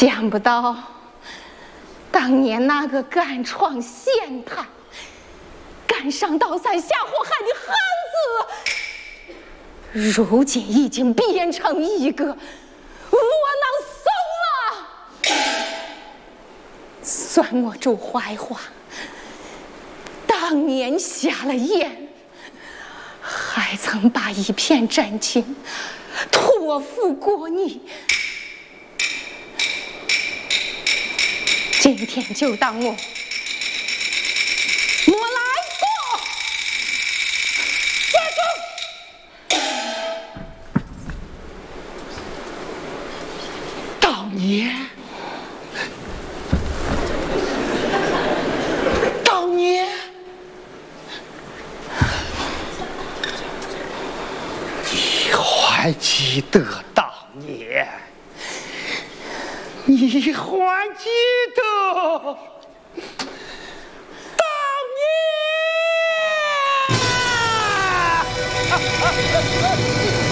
想不到当年那个敢闯险滩、敢上刀山下火海的汉子，如今已经变成一个窝囊怂了。算我主坏话，当年下了眼，还曾把一片真情托付过你。今天就当我来过。站住！ 当年，你还记得当年？你还记得当年？